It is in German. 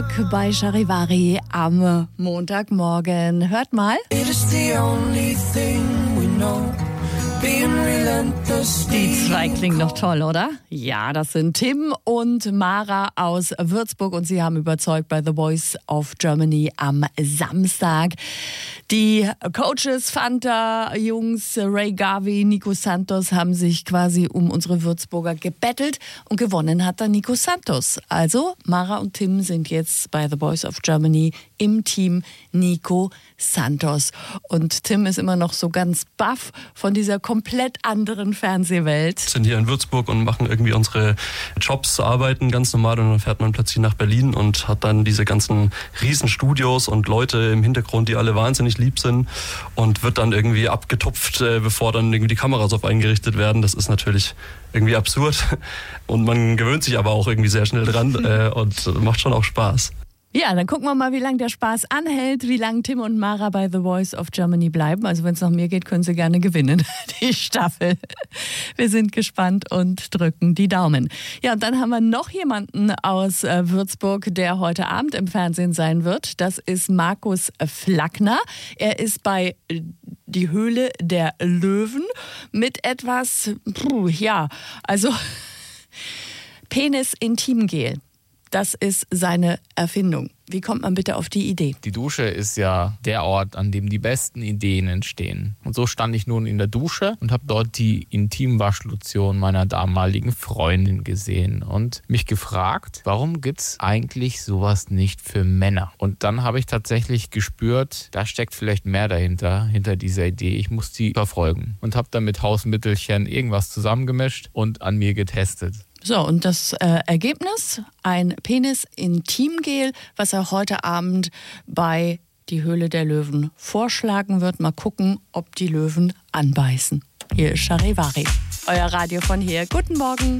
Work bei Charivari am Montagmorgen. Hört mal. Die zwei klingen doch toll, oder? Ja, das sind Tim und Mara aus Würzburg und sie haben überzeugt bei The Voice of Germany am Samstag. Die Coaches, Fanta, Jungs, Ray Garvey, Nico Santos haben sich quasi um unsere Würzburger gebettelt und gewonnen hat dann Nico Santos. Also Mara und Tim sind jetzt bei The Voice of Germany im Team Nico Santos. Und Tim ist immer noch so ganz baff von dieser komplett anderen Fernsehwelt. Wir sind hier in Würzburg und machen irgendwie unsere Jobs, arbeiten ganz normal und dann fährt man plötzlich nach Berlin und hat dann diese ganzen Riesenstudios und Leute im Hintergrund, die alle wahnsinnig lieb sind und wird dann irgendwie abgetupft, bevor dann irgendwie die Kameras auf einen gerichtet werden. Das ist natürlich irgendwie absurd und man gewöhnt sich aber auch irgendwie sehr schnell dran und macht schon auch Spaß. Ja, dann gucken wir mal, wie lange der Spaß anhält, wie lange Tim und Mara bei The Voice of Germany bleiben. Also wenn es nach mir geht, können sie gerne gewinnen, die Staffel. Wir sind gespannt und drücken die Daumen. Ja, und dann haben wir noch jemanden aus Würzburg, der heute Abend im Fernsehen sein wird. Das ist Markus Flackner. Er ist bei Die Höhle der Löwen mit etwas, Penis-Intimgel. Das ist seine Erfindung. Wie kommt man bitte auf die Idee? Die Dusche ist ja der Ort, an dem die besten Ideen entstehen. Und so stand ich nun in der Dusche und habe dort die Intimwaschlotion meiner damaligen Freundin gesehen und mich gefragt, warum gibt's eigentlich sowas nicht für Männer? Und dann habe ich tatsächlich gespürt, da steckt vielleicht mehr dahinter, hinter dieser Idee. Ich muss die verfolgen und habe dann mit Hausmittelchen irgendwas zusammengemischt und an mir getestet. So, und das Ergebnis? Ein Penis-Intimgel, was er heute Abend bei Die Höhle der Löwen vorschlagen wird. Mal gucken, ob die Löwen anbeißen. Hier ist Charivari, euer Radio von hier. Guten Morgen.